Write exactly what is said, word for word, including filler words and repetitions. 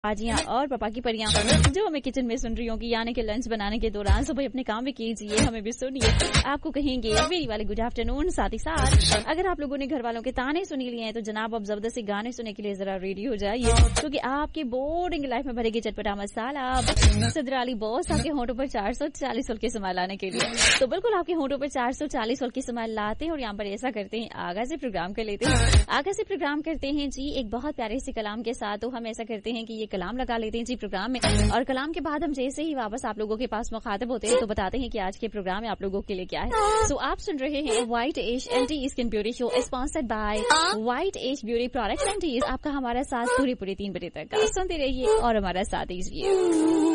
बाजियां और पापा की परियां जो हमें किचन में सुन रही होंगी, यानी कि लंच बनाने के दौरान सुबह अपने काम भी कीजिए, हमें भी सुनिए, आपको कहेंगे वेरी वाले गुड आफ्टरनून। साथ ही साथ अगर आप लोगों ने घर वालों के ताने सुन लिए हैं तो जनाब अब जबरदस्ती गाने सुनने के लिए जरा रेडी हो जाइए, क्योंकि आपकी बोरिंग लाइफ में भरेगी चटपटा मसाला सदर अली बॉस आपके होंठों पर चार सौ चालीस वोल्ट की स्माइल लाने के लिए। तो बिल्कुल आपके होंठों पर चार सौ चालीस वोल्ट की स्माइल लाते हैं और यहाँ पर ऐसा करते हैं, आगा से प्रोग्राम कर लेते हैं। आगा से प्रोग्राम करते हैं जी एक बहुत प्यारे से कलाम के साथ। तो हम ऐसा करते हैं कि ये कलाम लगा लेते हैं जी प्रोग्राम में, और कलाम के बाद हम जैसे ही वापस आप लोगों के पास मुखातिब होते हैं तो बताते हैं कि आज के प्रोग्राम में आप लोगों के लिए क्या है। सो so, आप सुन रहे हैं white as anti skin beauty show sponsored by white as beauty products and tease. आपका हमारा साथ पूरे पूरे तीन बजे तक सुनते रहिए और हमारा साथ दीजिए।